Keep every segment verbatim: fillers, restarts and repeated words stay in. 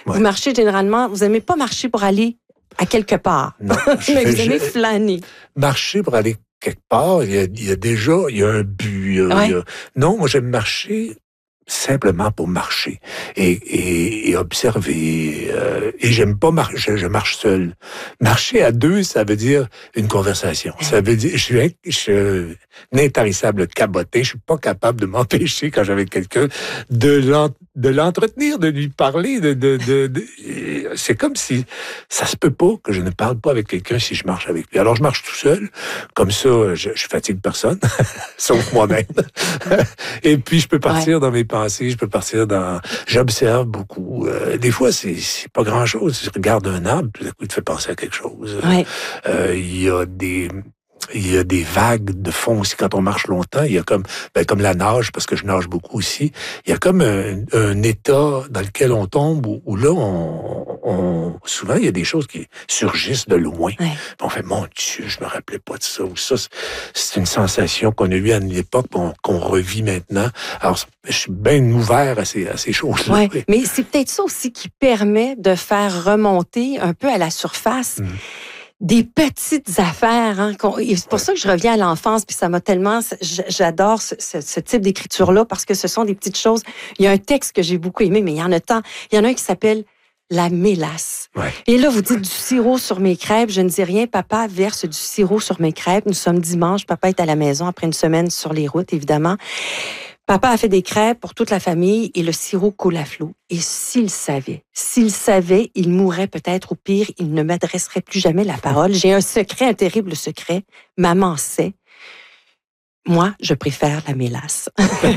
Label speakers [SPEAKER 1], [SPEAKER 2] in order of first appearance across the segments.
[SPEAKER 1] Ouais.
[SPEAKER 2] Vous marchez généralement, vous n'aimez pas marcher pour aller à quelque part.
[SPEAKER 1] Non,
[SPEAKER 2] mais vous aimez
[SPEAKER 1] je,
[SPEAKER 2] flâner.
[SPEAKER 1] Marcher pour aller quelque part, il y a, il y a déjà, il y a un but. Il y a,
[SPEAKER 2] ouais.
[SPEAKER 1] il y a... Non, moi, j'aime marcher simplement pour marcher et, et, et observer. Euh, et j'aime pas marcher, je, je marche seul. Marcher à deux, ça veut dire une conversation. Ça veut dire, je suis, un, je suis un intarissable cabotin. Je suis pas capable de m'empêcher quand j'avais quelqu'un de, l'en, de l'entretenir, de lui parler. De, de, de, de, c'est comme si ça se peut pas que je ne parle pas avec quelqu'un si je marche avec lui. Alors je marche tout seul. Comme ça, je, je fatigue personne, sauf moi-même. Et puis je peux partir ouais. dans mes pensées, je peux partir dans... J'observe beaucoup. Euh, des fois, c'est, c'est pas grand-chose. Tu regardes un arbre, tout à coup, il te fait penser à quelque chose.
[SPEAKER 2] Ouais.
[SPEAKER 1] Euh, il y a des... Il y a des vagues de fond aussi quand on marche longtemps. Il y a comme, ben, comme la nage, parce que je nage beaucoup aussi. Il y a comme un, un état dans lequel on tombe où, où là, on, on, souvent, il y a des choses qui surgissent de loin.
[SPEAKER 2] Ouais.
[SPEAKER 1] On fait, mon Dieu, je me rappelais pas de ça. Ou ça, c'est une sensation qu'on a eue à une époque, qu'on, qu'on revit maintenant. Alors, je suis bien ouvert à ces, à ces choses-là.
[SPEAKER 2] Ouais. Oui. Mais c'est peut-être ça aussi qui permet de faire remonter un peu à la surface mmh. des petites affaires. Hein, qu'on, et c'est pour ouais. ça que je reviens à l'enfance, puis ça m'a tellement... J'adore ce, ce, ce type d'écriture-là, parce que ce sont des petites choses. Il y a un texte que j'ai beaucoup aimé, mais il y en a tant. Il y en a un qui s'appelle « La mélasse
[SPEAKER 1] ouais. ».
[SPEAKER 2] Et là, vous dites « du sirop sur mes crêpes ». Je ne dis rien. Papa verse du sirop sur mes crêpes. Nous sommes dimanche. Papa est à la maison après une semaine sur les routes, évidemment. Papa a fait des crêpes pour toute la famille et le sirop coule à flot. Et s'il savait, s'il savait, il mourrait peut-être, au pire, il ne m'adresserait plus jamais la parole. J'ai un secret, un terrible secret. Maman sait. Moi, je préfère la mélasse.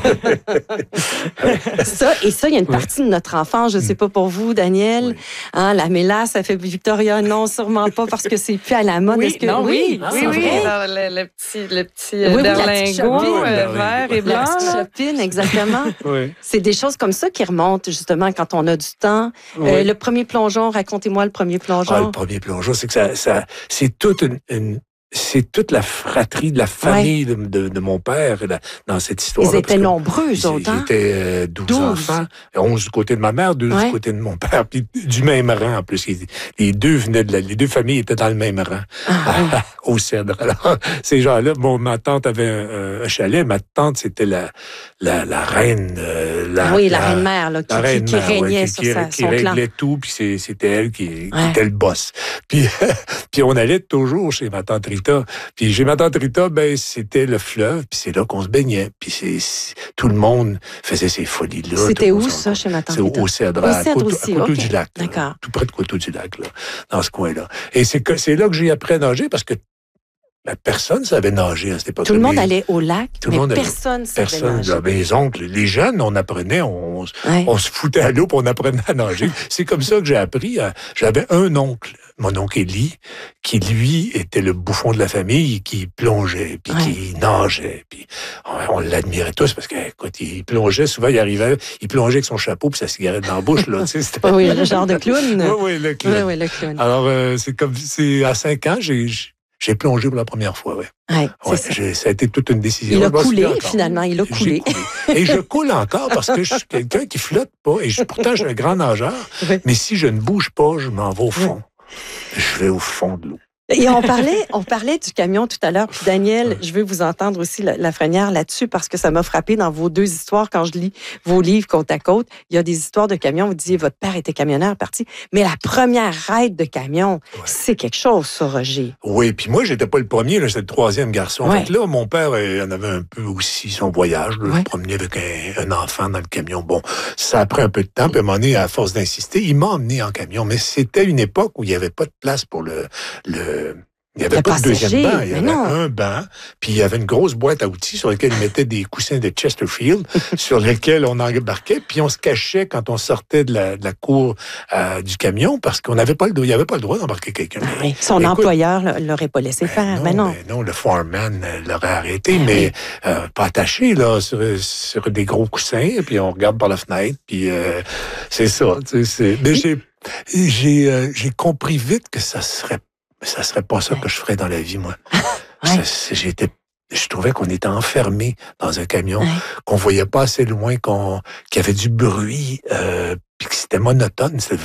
[SPEAKER 2] ça, et ça, il y a une partie de notre enfance, je ne sais pas pour vous, Daniel. Oui. Hein, la mélasse, ça fait Victoria, non, sûrement pas, parce que c'est plus à la mode.
[SPEAKER 3] Oui,
[SPEAKER 2] Est-ce que...
[SPEAKER 3] non, oui,
[SPEAKER 2] oui,
[SPEAKER 3] oui,
[SPEAKER 2] c'est
[SPEAKER 3] oui.
[SPEAKER 2] vrai?
[SPEAKER 3] Le, le petit, le petit
[SPEAKER 2] oui, oui,
[SPEAKER 3] berlingot euh, vert et blanc.
[SPEAKER 2] La petite chopine, exactement.
[SPEAKER 1] oui.
[SPEAKER 2] C'est des choses comme ça qui remontent, justement, quand on a du temps. Oui. Euh, le premier plongeon, racontez-moi le premier plongeon.
[SPEAKER 1] Ah, le premier plongeon, c'est que ça, ça c'est toute une... une... C'est toute la fratrie de la famille ouais. de, de, de mon père là, dans cette histoire-là.
[SPEAKER 2] Ils étaient nombreux, eux autres, hein?
[SPEAKER 1] Ils étaient euh, douze enfants, onze du côté de ma mère, douze ouais. du côté de mon père, puis du même rang en plus. Les deux venaient de la, les deux familles étaient dans le même rang, ah, au Cèdre. Alors, ces gens-là, bon, ma tante avait un, un chalet, ma tante, c'était la, la, la reine... Euh, la,
[SPEAKER 2] oui, la, la reine-mère, là, qui,
[SPEAKER 1] la reine
[SPEAKER 2] qui, qui régnait
[SPEAKER 1] ouais, qui,
[SPEAKER 2] sur
[SPEAKER 1] qui,
[SPEAKER 2] sa,
[SPEAKER 1] qui
[SPEAKER 2] son
[SPEAKER 1] réglait
[SPEAKER 2] clan.
[SPEAKER 1] tout, puis c'est, c'était elle qui,
[SPEAKER 2] ouais.
[SPEAKER 1] qui était le boss. Puis, puis on allait toujours chez ma tante Rita. Puis chez ma tante Rita, ben, c'était le fleuve, puis c'est là qu'on se baignait. Puis c'est, c'est, tout le monde faisait ces folies-là.
[SPEAKER 2] C'était où, ça, chez ma tante
[SPEAKER 1] Rita?
[SPEAKER 2] C'est
[SPEAKER 1] au Cèdre,
[SPEAKER 2] au
[SPEAKER 1] à
[SPEAKER 2] Cèdre
[SPEAKER 1] Coteau,
[SPEAKER 2] aussi,
[SPEAKER 1] à Coteau
[SPEAKER 2] okay.
[SPEAKER 1] du Lac.
[SPEAKER 2] D'accord.
[SPEAKER 1] Là, tout près de Coteau du Lac, là, dans ce coin-là. Et c'est, que, c'est là que j'ai appris à nager, parce que ben, personne ne savait nager à cette époque.
[SPEAKER 2] Tout le monde les... allait au lac, tout mais le monde personne ne savait
[SPEAKER 1] personne,
[SPEAKER 2] nager.
[SPEAKER 1] Là, mes oncles, les jeunes, on apprenait, on,
[SPEAKER 2] ouais.
[SPEAKER 1] on se foutait à l'eau, puis on apprenait à nager. C'est comme ça que j'ai appris. À... J'avais un oncle, mon oncle Élie, qui, lui, était le bouffon de la famille, qui plongeait, puis ouais. qui nageait. Puis on, on l'admirait tous, parce que quand il plongeait, souvent, il arrivait, il plongeait avec son chapeau puis sa cigarette dans la bouche. Là, tu sais,
[SPEAKER 2] oui, le genre de clown.
[SPEAKER 1] Oui, oui, le clown.
[SPEAKER 2] Oui, oui, le clown.
[SPEAKER 1] Alors, euh, c'est comme, c'est à cinq ans, j'ai... J'ai plongé pour la première fois, oui.
[SPEAKER 2] Ouais,
[SPEAKER 1] ouais, ça. J'ai, ça a été toute une décision.
[SPEAKER 2] Il a coulé, finalement, il a coulé.
[SPEAKER 1] coulé. Et je coule encore parce que je suis quelqu'un qui flotte pas. Et je, pourtant, je suis un grand nageur. Oui. Mais si je ne bouge pas, je m'en vais au fond. Oui. Je vais au fond de l'eau.
[SPEAKER 2] Et on parlait, on parlait du camion tout à l'heure. Puis Daniel, je veux vous entendre aussi la, Lafrenière là-dessus parce que ça m'a frappé dans vos deux histoires quand je lis vos livres côte à côte. Il y a des histoires de camions. Vous disiez votre père était camionneur parti, mais la première ride de camion, ouais. c'est quelque chose, ça, Roger.
[SPEAKER 1] Oui, puis moi j'étais pas le premier, là, j'étais le troisième garçon.
[SPEAKER 2] Ouais.
[SPEAKER 1] En fait, là, mon père euh, en avait un peu aussi son voyage. Là,
[SPEAKER 2] ouais.
[SPEAKER 1] Je promenais avec un, un enfant dans le camion. Bon, ça a pris un peu de temps. Puis à un moment donné, à force d'insister, il m'a emmené en camion. Mais c'était une époque où il y avait pas de place pour le le Il n'y avait
[SPEAKER 2] le
[SPEAKER 1] pas
[SPEAKER 2] passager,
[SPEAKER 1] de deuxième banc. Il y avait
[SPEAKER 2] non.
[SPEAKER 1] un banc, puis il y avait une grosse boîte à outils sur laquelle ils mettaient des coussins de Chesterfield, sur lesquels on embarquait, puis on se cachait quand on sortait de la, de la cour euh, du camion, parce qu'on n'avait pas le droit, il n'y avait pas le droit d'embarquer quelqu'un.
[SPEAKER 2] Ah oui. Son Écoute, employeur ne l'aurait pas laissé
[SPEAKER 1] ben
[SPEAKER 2] faire,
[SPEAKER 1] non,
[SPEAKER 2] mais non.
[SPEAKER 1] Ben non, le foreman l'aurait arrêté,
[SPEAKER 2] ah
[SPEAKER 1] mais
[SPEAKER 2] oui.
[SPEAKER 1] euh, pas attaché, là, sur, sur des gros coussins, puis on regarde par la fenêtre, puis euh, c'est ça. Tu sais, c'est... Mais j'ai, j'ai, euh, j'ai compris vite que ça serait ça serait pas ça que je ferais dans la vie, moi.
[SPEAKER 2] Ouais.
[SPEAKER 1] Ça, j'étais, je trouvais qu'on était enfermé dans un camion,
[SPEAKER 2] ouais.
[SPEAKER 1] qu'on voyait pas assez loin, qu'on, qu'il y avait du bruit, euh, puis que c'était monotone. C'était